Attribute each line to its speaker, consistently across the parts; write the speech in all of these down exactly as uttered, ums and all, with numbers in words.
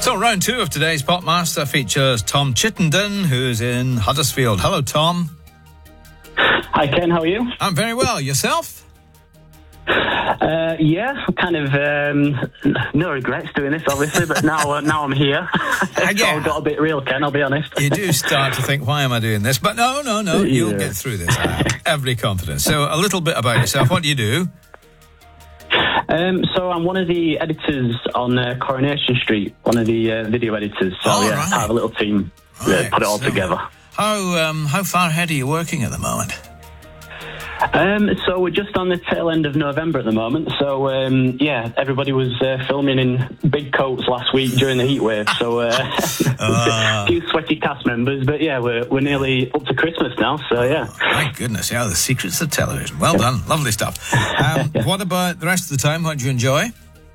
Speaker 1: So round two of today's Popmaster features Tom Chittenden, who's in Huddersfield. Hello, Tom.
Speaker 2: Hi, Ken. How are you?
Speaker 1: I'm very well. Yourself?
Speaker 2: Uh, yeah, kind of um, no regrets doing this, obviously, but now uh, now I'm here. It's
Speaker 1: yeah.
Speaker 2: all got a bit real, Ken, I'll be honest.
Speaker 1: You do start to think, why am I doing this? But no, no, no, you'll
Speaker 2: Yeah.
Speaker 1: get through this. I have every confidence. So a little bit about yourself. What do you do?
Speaker 2: Um, so I'm one of the editors on uh, Coronation Street, one of the uh, video editors. So
Speaker 1: Oh,
Speaker 2: yeah,
Speaker 1: right.
Speaker 2: I have a little team
Speaker 1: Right,
Speaker 2: to put it all
Speaker 1: so
Speaker 2: together.
Speaker 1: How um, how far ahead are you working at the moment?
Speaker 2: Um, so we're just on the tail end of November at the moment. So um, yeah, everybody was uh, filming in big coats last week during the heat wave. So uh,
Speaker 1: Uh.
Speaker 2: a few sweaty cast members, but yeah, we're we're nearly up to Christmas now. So yeah.
Speaker 1: My goodness, yeah, the secrets of television. Well done, lovely stuff. Um, what about the rest of the time? What do you enjoy?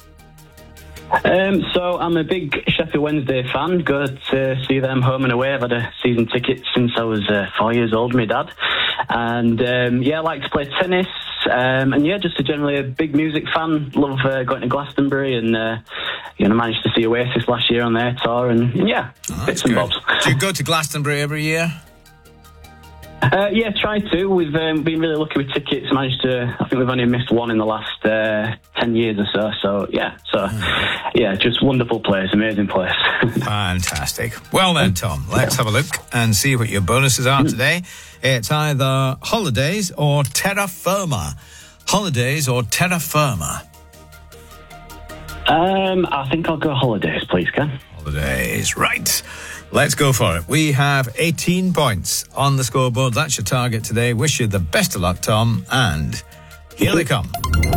Speaker 2: Um, so I'm a big Sheffield Wednesday fan. Go to see them home and away. I've had a season ticket since I was uh, four years old, my dad. And um, yeah, I like to play tennis. Um, and yeah, just a generally a big music fan. Love uh, going to Glastonbury, and uh, you know, managed to see Oasis last year on their tour. And, and yeah,
Speaker 1: Oh,
Speaker 2: bits
Speaker 1: that's
Speaker 2: and
Speaker 1: good.
Speaker 2: bobs.
Speaker 1: Do you go to Glastonbury every year?
Speaker 2: Uh, yeah, try to. We've um, been really lucky with tickets. Managed to. I think we've only missed one in the last uh, ten years or so. So yeah, so yeah, just wonderful place, amazing place.
Speaker 1: Fantastic. Well then, Tom, let's have a look and see what your bonuses are today. It's either holidays or terra firma. Holidays or terra firma.
Speaker 2: um, I think I'll go holidays, please, Ken.
Speaker 1: Holidays, right. Let's go for it. We have eighteen points on the scoreboard. That's your target today. Wish you the best of luck, Tom. And here they come.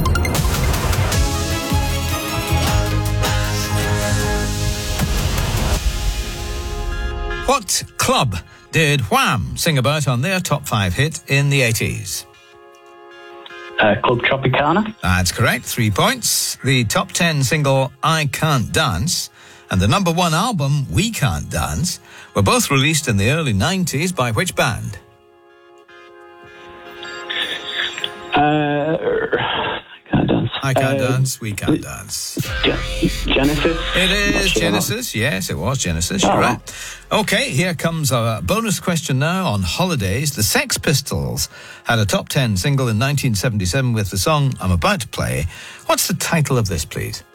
Speaker 1: What club did Wham sing about on their top five hit in the eighties?
Speaker 2: Uh, Club Tropicana.
Speaker 1: That's correct. Three points. The top ten single, I Can't Dance, and the number one album, We Can't Dance, were both released in the early nineties by which band?
Speaker 2: Uh, Can't dance.
Speaker 1: I Can't
Speaker 2: Uh,
Speaker 1: Dance, We Can't Dance.
Speaker 2: Ge- Genesis.
Speaker 1: It is
Speaker 2: Not sure.
Speaker 1: Genesis. Yes, it was Genesis. You're
Speaker 2: Oh.
Speaker 1: right. Okay, here comes a bonus question now on holidays. The Sex Pistols had a top ten single in nineteen seventy-seven with the song I'm about to play. What's the title of this, please?